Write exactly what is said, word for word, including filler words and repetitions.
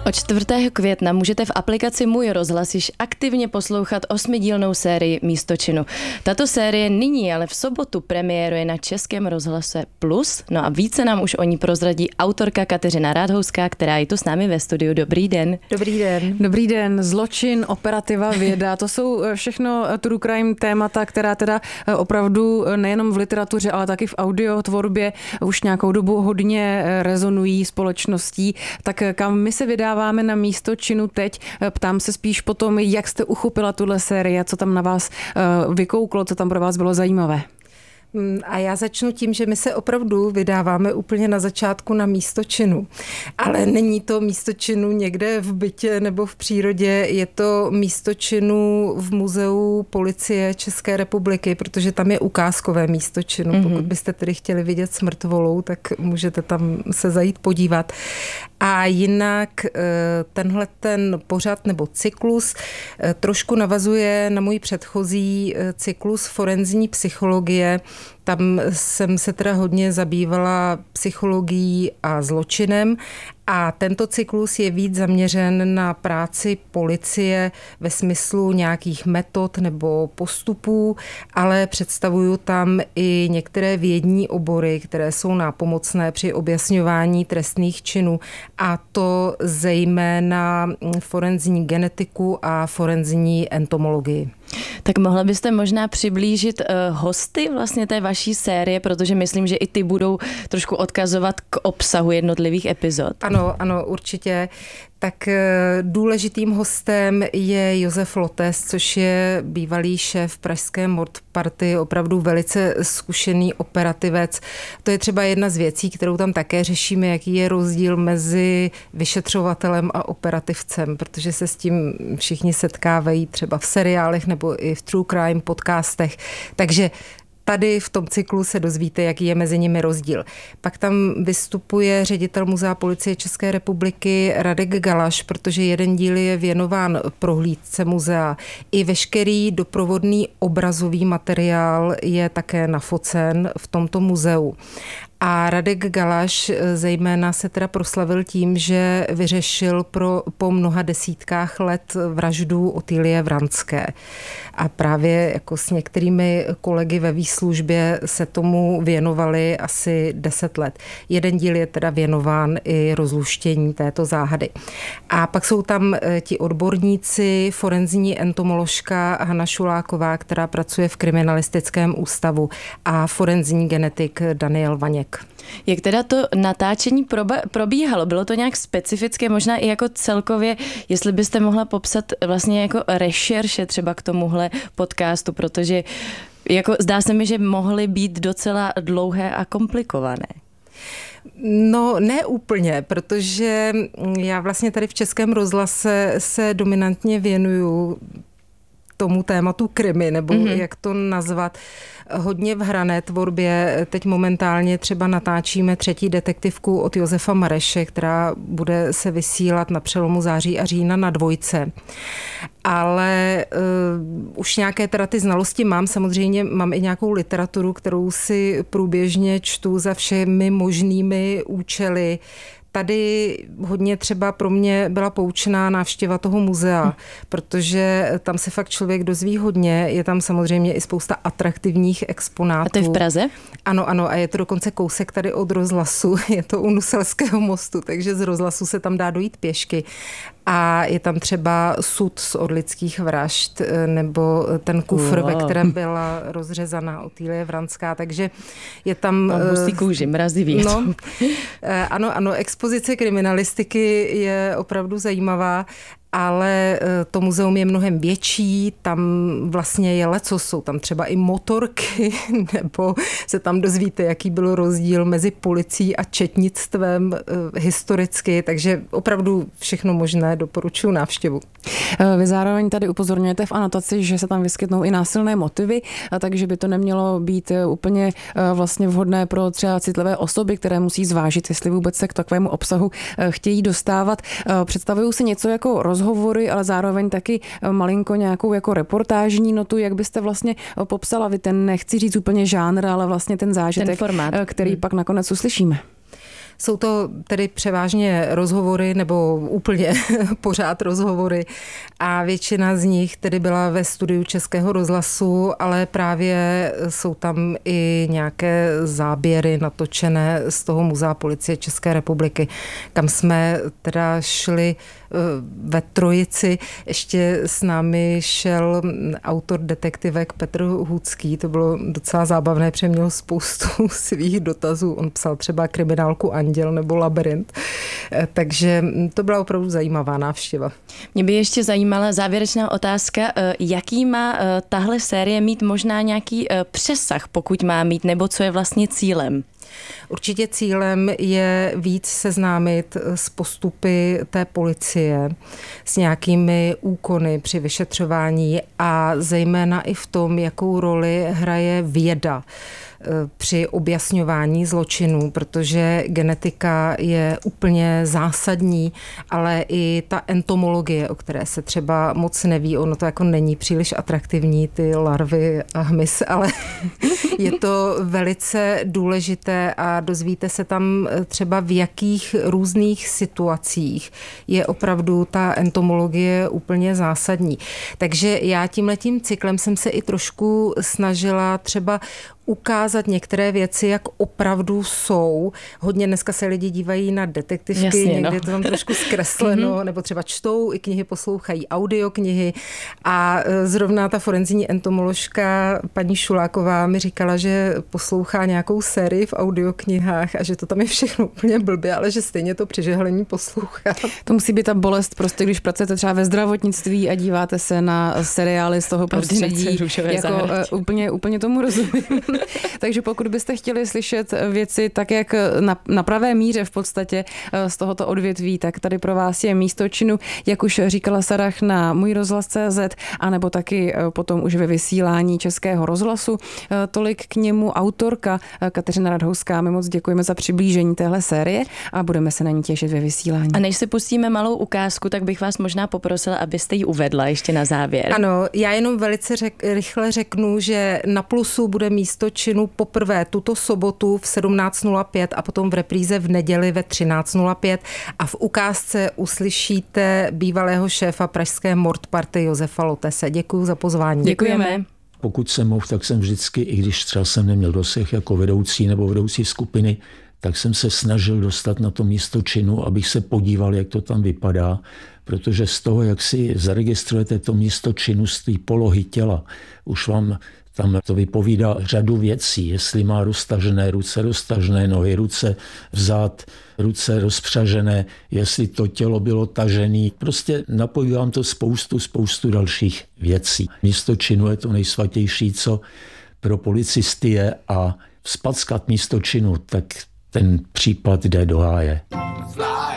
Od čtvrtého května můžete v aplikaci Můj rozhlas již aktivně poslouchat osmidílnou sérii Místočinu. Tato série nyní ale v sobotu premiéruje na Českém rozhlase Plus. No a více nám už o ní prozradí autorka Kateřina Rádhouská, která je tu s námi ve studiu. Dobrý den. Dobrý den. Dobrý den. Zločin, operativa, věda, to jsou všechno true crime témata, která teda opravdu nejenom v literatuře, ale taky v audiotvorbě už nějakou dobu hodně rezonují společností. Tak kam my se vydáváme na Místočinu teď? Ptám se spíš potom, jak jste uchopila tuhle sérii a co tam na vás vykouklo, co tam pro vás bylo zajímavé. A já začnu tím, že my se opravdu vydáváme úplně na začátku na místočinu. Ale není to místočinu někde v bytě nebo v přírodě, je to místočinu v Muzeu policie České republiky, protože tam je ukázkové místočinu. Mm-hmm. Pokud byste tedy chtěli vidět Smrtvolou, tak můžete tam se zajít podívat. A jinak tenhle ten pořad nebo cyklus trošku navazuje na můj předchozí cyklus forenzní psychologie. Tam jsem se teda hodně zabývala psychologií a zločinem a tento cyklus je víc zaměřen na práci policie ve smyslu nějakých metod nebo postupů, ale představuju tam i některé vědní obory, které jsou nápomocné při objasňování trestných činů, a to zejména forenzní genetiku a forenzní entomologii. Tak mohla byste možná přiblížit uh, hosty vlastně té vaší série, protože myslím, že i ty budou trošku odkazovat k obsahu jednotlivých epizod. Ano, ano, určitě. Tak důležitým hostem je Josef Lotes, což je bývalý šéf pražské mordparty, opravdu velice zkušený operativec. To je třeba jedna z věcí, kterou tam také řešíme, jaký je rozdíl mezi vyšetřovatelem a operativcem, protože se s tím všichni setkávají třeba v seriálech nebo i v true crime podcastech. Takže tady v tom cyklu se dozvíte, jaký je mezi nimi rozdíl. Pak tam vystupuje ředitel Muzea policie České republiky Radek Galaš, protože jeden díl je věnován prohlídce muzea. I veškerý doprovodný obrazový materiál je také nafocen v tomto muzeu. A Radek Galaš zejména se teda proslavil tím, že vyřešil pro, po mnoha desítkách let vraždu Otýlie Vranské. A právě jako s některými kolegy ve výslužbě se tomu věnovali asi deset let. Jeden díl je teda věnován i rozluštění této záhady. A pak jsou tam ti odborníci, forenzní entomoložka Hana Šuláková, která pracuje v kriminalistickém ústavu, a forenzní genetik Daniel Vaněk. Jak teda to natáčení proba- probíhalo? Bylo to nějak specifické, možná i jako celkově, jestli byste mohla popsat vlastně jako rešerše třeba k tomuhle podcastu, protože jako zdá se mi, že mohly být docela dlouhé a komplikované. No, ne úplně, protože já vlastně tady v Českém rozhlase se dominantně věnuju tomu tématu krimi, nebo mm-hmm. jak to nazvat, hodně v hrané tvorbě. Teď momentálně třeba natáčíme třetí detektivku od Josefa Mareše, která bude se vysílat na přelomu září a října na Dvojce. Ale uh, už nějaké teda ty znalosti mám, samozřejmě mám i nějakou literaturu, kterou si průběžně čtu za všemi možnými účely. Tady hodně třeba pro mě byla poučná návštěva toho muzea, hm. protože tam se fakt člověk dozví hodně. Je tam samozřejmě i spousta atraktivních exponátů. A to je v Praze? Ano, ano, a je to dokonce kousek tady od rozhlasu. Je to u Nuselského mostu, takže z rozhlasu se tam dá dojít pěšky. A je tam třeba sud z Orlických vražd nebo ten kufr, wow. ve kterém byla rozřezaná Otýlie Vranská, takže je tam... Mám hustý kůži, mrazivý. No, ano, ano, expozice kriminalistiky je opravdu zajímavá, ale to muzeum je mnohem větší, tam vlastně je lecos, jsou tam třeba i motorky, nebo se tam dozvíte, jaký byl rozdíl mezi policií a četnictvem historicky, takže opravdu všechno možné, doporučuji návštěvu. Vy zároveň tady upozorňujete v anotaci, že se tam vyskytnou i násilné motivy, takže by to nemělo být úplně vlastně vhodné pro třeba citlivé osoby, které musí zvážit, jestli vůbec se k takovému obsahu chtějí dostávat. Představují si něco jako rozhovory, ale zároveň taky malinko nějakou jako reportážní notu, jak byste vlastně popsala vy ten, nechci říct úplně žánr, ale vlastně ten zážitek, ten formát, který hmm. pak nakonec uslyšíme. Jsou to tedy převážně rozhovory nebo úplně pořád rozhovory a většina z nich tedy byla ve studiu Českého rozhlasu, ale právě jsou tam i nějaké záběry natočené z toho Muzea Policie České republiky, kam jsme teda šli ve trojici. Ještě s námi šel autor detektivek Petr Hudský, to bylo docela zábavné, protože měl spoustu svých dotazů. On psal třeba kriminálku Anděl nebo Labyrint, takže to byla opravdu zajímavá návštěva. Mě by ještě zajímala závěrečná otázka, jaký má tahle série mít možná nějaký přesah, pokud má mít, nebo co je vlastně cílem? Určitě cílem je víc seznámit s postupy té policie, s nějakými úkony při vyšetřování a zejména i v tom, jakou roli hraje věda při objasňování zločinů, protože genetika je úplně zásadní, ale i ta entomologie, o které se třeba moc neví, ono to jako není příliš atraktivní, ty larvy a hmyz, ale je to velice důležité a dozvíte se tam třeba v jakých různých situacích je opravdu ta entomologie úplně zásadní. Takže já tímhletím cyklem jsem se i trošku snažila třeba ukázat některé věci, jak opravdu jsou. Hodně dneska se lidi dívají na detektivky, jasně, někdy no. Je to tam trošku zkresleno, nebo třeba čtou i knihy, poslouchají audioknihy a zrovna ta forenzní entomoložka paní Šuláková mi říkala, že poslouchá nějakou sérii v audioknihách a že to tam je všechno úplně blbě, ale že stejně to přižehlení poslouchá. To musí být ta bolest, prostě když pracujete třeba ve zdravotnictví a díváte se na seriály z toho prostředí, jako úplně, úplně tomu rozumím. Takže pokud byste chtěli slyšet věci tak, jak na, na pravé míře v podstatě z tohoto odvětví, tak tady pro vás je místo činu, jak už říkala Sarah, na můj rozhlas tečka cé zet, anebo taky potom už ve vysílání Českého rozhlasu. Tolik k němu autorka Kateřina Radhouská. My moc děkujeme za přiblížení téhle série a budeme se na ní těšit ve vysílání. A než si pustíme malou ukázku, tak bych vás možná poprosila, abyste ji uvedla ještě na závěr. Ano, já jenom velice řek, rychle řeknu, že na Plusu bude místo činu poprvé tuto sobotu v sedmnáct nula pět a potom v repríze v neděli ve třináct nula pět a v ukázce uslyšíte bývalého šéfa pražské Mordparty Josefa Lotese. Děkuji za pozvání. Děkujeme. Pokud jsem mohl, tak jsem vždycky, i když třeba jsem neměl dosah jako vedoucí nebo vedoucí skupiny, tak jsem se snažil dostat na to místo činu, abych se podíval, jak to tam vypadá, protože z toho, jak si zaregistrujete to místo činu z té polohy těla, už vám tam to vypovídá řadu věcí, jestli má roztažené ruce, roztažené nohy, ruce vzad, ruce rozpřažené, jestli to tělo bylo tažené. Prostě napojí vám to spoustu, spoustu dalších věcí. Místo činu je to nejsvatější, co pro policisty je a vzpackat místo činu, tak ten případ jde do háje.